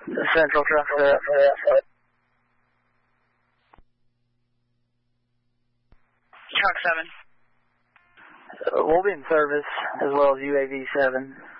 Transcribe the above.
Central truck set. Truck 7. We'll be in service as well as UAV 7.